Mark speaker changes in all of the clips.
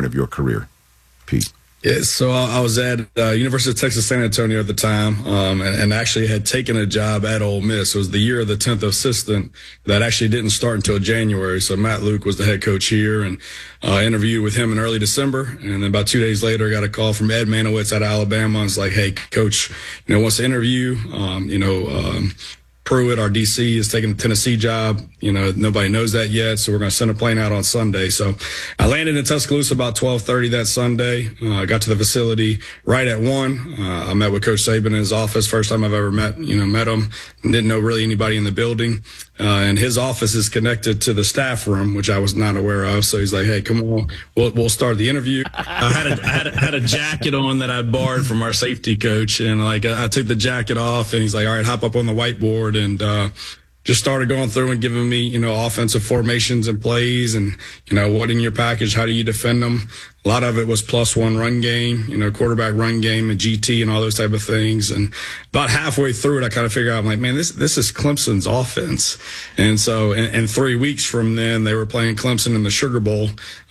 Speaker 1: of your career, Pete?
Speaker 2: Yeah, so I was at University of Texas San Antonio at the time, and actually had taken a job at Ole Miss. It was the year of the 10th assistant that actually didn't start until January. So Matt Luke was the head coach here, and interviewed with him in early December. And then about 2 days later, I got a call from Ed Manowitz out of Alabama. And it's like, hey, coach, wants to interview. Pruitt, our DC, is taking the Tennessee job. Nobody knows that yet, so we're going to send a plane out on Sunday. So I landed in Tuscaloosa about 12:30 that Sunday. I got to the facility right at 1. I met with Coach Saban in his office. First time I've ever met him. Didn't know really anybody in the building. And his office is connected to the staff room, which I was not aware of. So he's like, hey, come on, we'll start the interview. I had a jacket on that I borrowed from our safety coach. And I took the jacket off, and he's like, all right, hop up on the whiteboard. And just started going through and giving me, offensive formations and plays and, what in your package, how do you defend them? A lot of it was +1 run game, quarterback run game and GT and all those type of things. And about halfway through it, I kind of figured out, I'm like, man, this is Clemson's offense. And so in 3 weeks from then, they were playing Clemson in the Sugar Bowl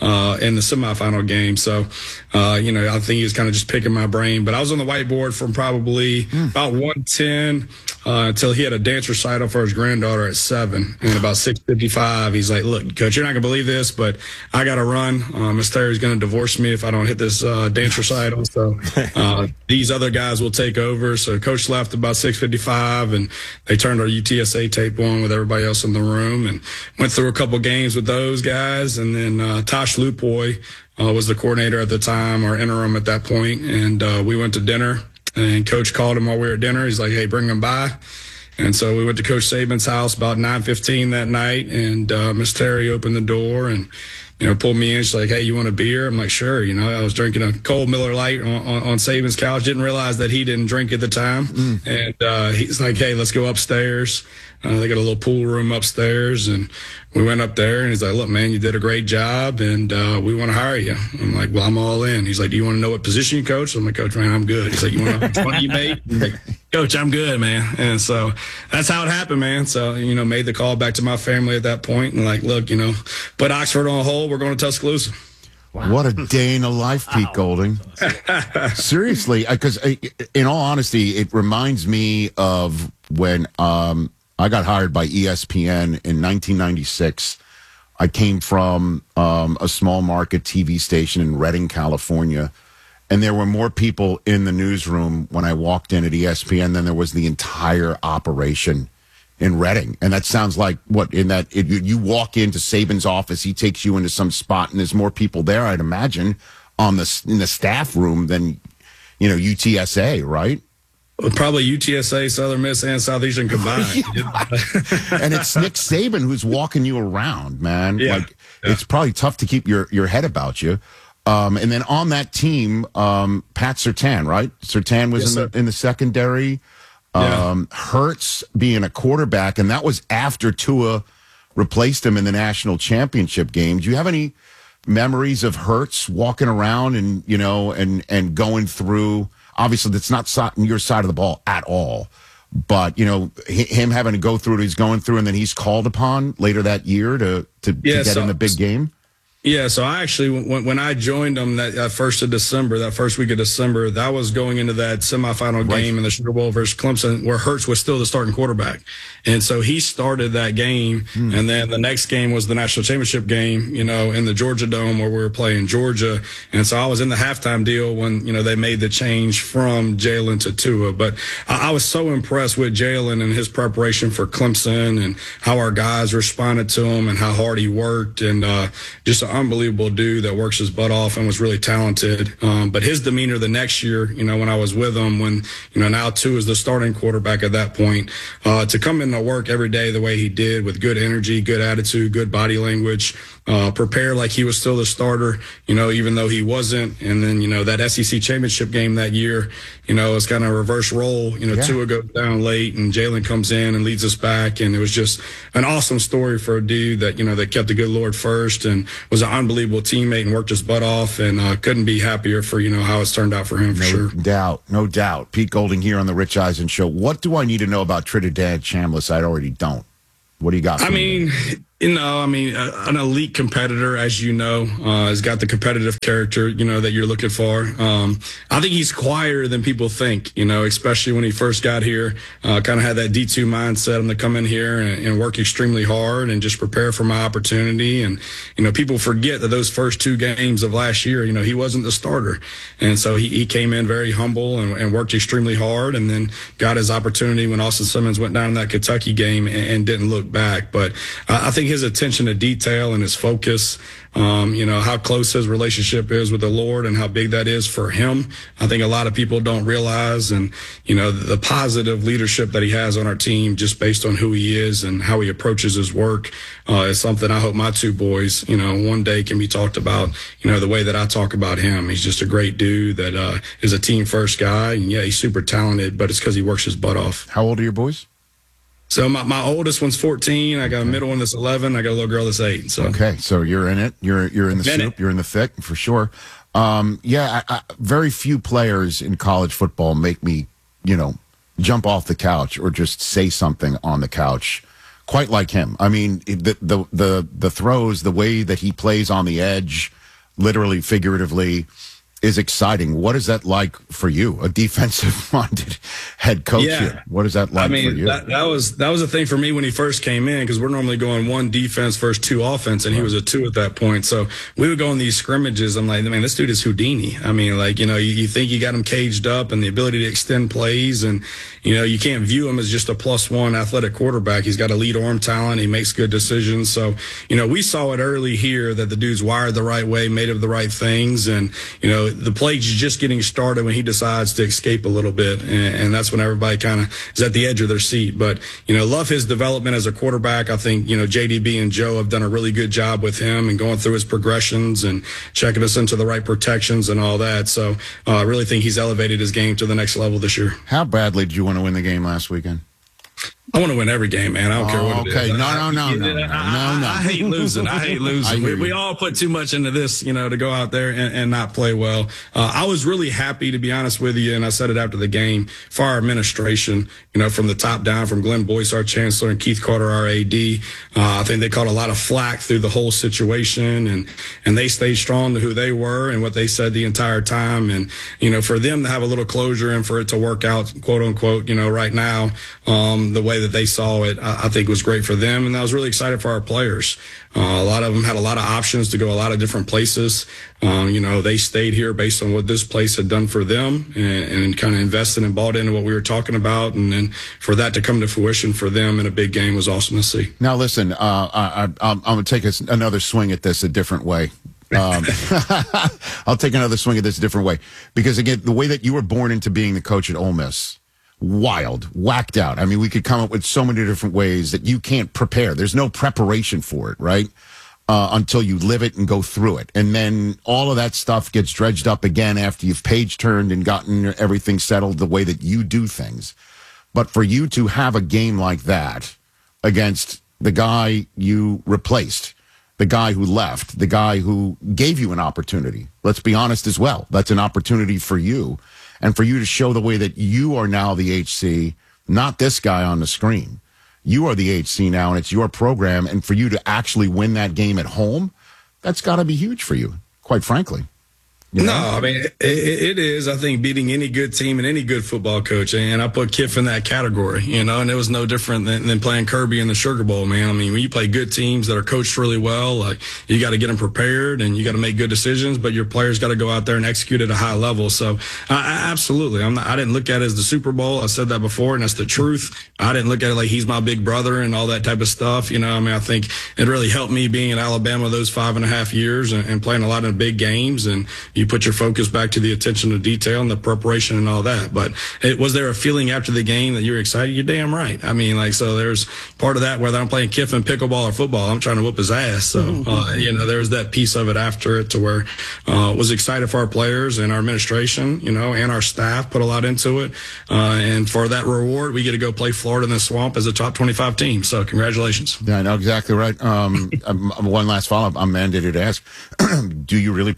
Speaker 2: in the semifinal game. So, I think he was kind of just picking my brain. But I was on the whiteboard from probably about 1:10 until he had a dance recital for his granddaughter at 7. And about 6:55, he's like, look, coach, you're not going to believe this, but I got to run. Miss Terry's going to divorce me if I don't hit this dance recital. So these other guys will take over. So coach left about 6:55, and they turned our UTSA tape on with everybody else in the room and went through a couple games with those guys. And then Tosh Lupoy was the coordinator at the time, or interim at that point. And we went to dinner, and coach called him while we were at dinner. He's like, hey, bring him by. And so we went to Coach Saban's house about 9:15 that night, and Miss Terry opened the door and pulled me in. She's like, hey, you want a beer? I'm like, sure. I was drinking a cold Miller Lite on Saban's couch. Didn't realize that he didn't drink at the time. And he's like, hey, let's go upstairs. They got a little pool room upstairs. And we went up there, and he's like, look, man, you did a great job, and we want to hire you. I'm like, well, I'm all in. He's like, do you want to know what position you coach? I'm like, Coach, man, I'm good. He's like, you want to know how much money you made? I'm like, Coach, I'm good, man. And so that's how it happened, man. So, made the call back to my family at that point and like, look, put Oxford on hold. We're going to Tuscaloosa.
Speaker 1: Wow. What a day in the life, Pete Golding. Seriously, because in all honesty, it reminds me of when I got hired by ESPN in 1996. I came from a small market TV station in Redding, California. And there were more people in the newsroom when I walked in at ESPN than there was the entire operation in Redding. And that sounds like you walk into Saban's office, he takes you into some spot, and there's more people there, I'd imagine, in the staff room than, UTSA, right?
Speaker 2: Probably UTSA, Southern Miss, and Southeastern combined.
Speaker 1: And it's Nick Saban who's walking you around, man.
Speaker 2: Yeah.
Speaker 1: It's probably tough to keep your head about you. And then on that team, Pat Surtain, right? Surtain was in the secondary. Hurts being a quarterback, and that was after Tua replaced him in the national championship game. Do you have any memories of Hurts walking around and and going through? Obviously, that's not on your side of the ball at all. But him having to go through what he's going through, and then he's called upon later that year to get in the big game.
Speaker 2: Yeah, so I actually, when I joined them that first week of December, that was going into that semifinal game in the Sugar Bowl versus Clemson, where Hurts was still the starting quarterback. And so he started that game. And then the next game was the national championship game, in the Georgia Dome, where we were playing Georgia. And so I was in the halftime deal when, they made the change from Jalen to Tua. But I was so impressed with Jalen and his preparation for Clemson and how our guys responded to him and how hard he worked, and just an unbelievable dude that works his butt off and was really talented. But his demeanor the next year, when I was with him, when, now Tua is the starting quarterback at that point, to come into work every day the way he did, with good energy, good attitude, good body language, prepare like he was still the starter, even though he wasn't. And then, that SEC championship game that year, it's kind of a reverse role. Tua goes down late and Jalen comes in and leads us back. And it was just an awesome story for a dude that, that kept the good Lord first and was an unbelievable teammate and worked his butt off, and couldn't be happier for, how it's turned out for him, for sure.
Speaker 1: No doubt. Pete Golding here on the Rich Eisen Show. What do I need to know about Trinidad Chambliss? I already don't. What do you got?
Speaker 2: I mean, an elite competitor, as you know, has got the competitive character, that you're looking for. I think he's quieter than people think, especially when he first got here, kind of had that D2 mindset. I'm going to come in here and work extremely hard and just prepare for my opportunity. And, people forget that those first 2 games of last year, he wasn't the starter. And so he came in very humble and worked extremely hard, and then got his opportunity when Austin Simmons went down in that Kentucky game and didn't look back. But I think his attention to detail and his focus, how close his relationship is with the Lord and how big that is for him, I think a lot of people don't realize. And, the positive leadership that he has on our team just based on who he is and how he approaches his work is something I hope my 2 boys, one day can be talked about, the way that I talk about him. He's just a great dude that is a team first guy. And yeah, he's super talented, but it's because he works his butt off.
Speaker 1: How old are your boys?
Speaker 2: So my oldest one's 14. I got a middle one that's 11. I got a little girl that's 8. So
Speaker 1: okay, so you're in it. You're in the soup. You're in the thick for sure. Very few players in college football make me, jump off the couch or just say something on the couch, quite like him. I mean, the throws, the way that he plays on the edge, literally, figuratively, is exciting. What is that like for you, a defensive-minded head coach?
Speaker 2: Yeah.
Speaker 1: Here? What is that like for you?
Speaker 2: That was a thing for me when he first came in, because we're normally going 1 defense versus 2 offense, and he was a 2 at that point. So we would go in these scrimmages. I'm like, man, this dude is Houdini. I mean, like, you think you got him caged up and the ability to extend plays, and you can't view him as just a +1 athletic quarterback. He's got elite arm talent. He makes good decisions. So, we saw it early here that the dude's wired the right way, made of the right things, and the play's just getting started when he decides to escape a little bit. And that's when everybody kind of is at the edge of their seat. But, love his development as a quarterback. I think, JDB and Joe have done a really good job with him and going through his progressions and checking us into the right protections and all that. So I really think he's elevated his game to the next level this year.
Speaker 1: How badly did you want to win the game last weekend?
Speaker 2: I want to win every game, man. I don't care what it is.
Speaker 1: Okay, no.
Speaker 2: I hate losing. I hate losing. We all put too much into this, to go out there and not play well. I was really happy, to be honest with you, and I said it after the game, for our administration, from the top down, from Glenn Boyce, our chancellor, and Keith Carter, our AD. I think they caught a lot of flack through the whole situation, and they stayed strong to who they were and what they said the entire time. And, for them to have a little closure and for it to work out, quote unquote, right now, the way that they saw it, I think was great for them. And I was really excited for our players. A lot of them had a lot of options to go a lot of different places. They stayed here based on what this place had done for them and kind of invested and bought into what we were talking about. And then for that to come to fruition for them in a big game was awesome to see.
Speaker 1: Now, listen, I'm going to take another swing at this a different way. I'll take another swing at this a different way. Because, again, the way that you were born into being the coach at Ole Miss, wild, whacked out. I mean, we could come up with so many different ways that you can't prepare. There's no preparation for it, right? Until you live it and go through it. And then all of that stuff gets dredged up again after you've page turned and gotten everything settled the way that you do things. But for you to have a game like that against the guy you replaced, the guy who left, the guy who gave you an opportunity, let's be honest as well, that's an opportunity for you. And for you to show the way that you are now the HC, not this guy on the screen. You are the HC now, and it's your program. And for you to actually win that game at home, that's got to be huge for you, quite frankly.
Speaker 2: No, I mean, it is. I think beating any good team and any good football coach, and I put Kiff in that category, and it was no different than playing Kirby in the Sugar Bowl, man. I mean, when you play good teams that are coached really well, like, you got to get them prepared and you got to make good decisions, but your players got to go out there and execute at a high level. So, absolutely. I didn't look at it as the Super Bowl. I said that before, and that's the truth. I didn't look at it like he's my big brother and all that type of stuff. I think it really helped me being in Alabama those 5.5 years and playing a lot of big games, and you put your focus back to the attention to detail and the preparation and all that. But was there a feeling after the game that you were excited? You're damn right. I mean, so there's part of that, whether I'm playing Kiffin, pickleball, or football, I'm trying to whoop his ass. So, there's that piece of it after it to where was excited for our players and our administration, and our staff put a lot into it. And for that reward, we get to go play Florida in the Swamp as a top 25 team. So congratulations.
Speaker 1: Yeah, I know exactly right. One last follow-up. I'm mandated to ask, do you really play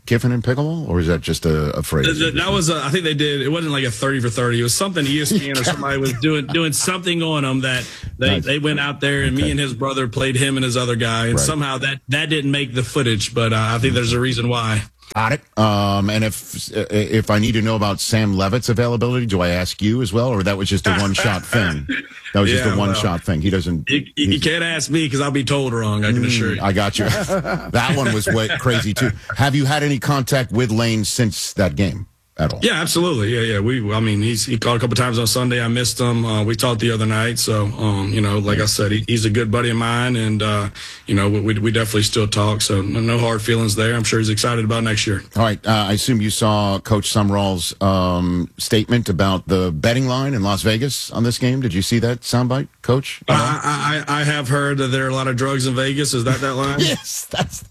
Speaker 1: Kiffin and pickleball, or is that just a phrase?
Speaker 2: That was I think they did. It wasn't like a 30 for 30. It was something ESPN or somebody was doing something on them that they went out there and me and his brother played him and his other guy, and somehow that didn't make the footage. But I think there's a reason why.
Speaker 1: Got it. And if I need to know about Sam Levitt's availability, do I ask you as well, or that was just a one-shot thing? That was just a one-shot thing. He doesn't.
Speaker 2: You can't ask me because I'll be told wrong. I can assure you.
Speaker 1: I got you. That one was crazy too. Have you had any contact with Lane since that game at all?
Speaker 2: Yeah, absolutely. Yeah. He called a couple times on Sunday. I missed him. We talked the other night. So, like I said, he's a good buddy of mine, and we definitely still talk. So no hard feelings there. I'm sure he's excited about next year.
Speaker 1: All right. I assume you saw Coach Sumrall's statement about the betting line in Las Vegas on this game. Did you see that soundbite, Coach?
Speaker 2: I have heard that there are a lot of drugs in Vegas. Is that line?
Speaker 1: Yes,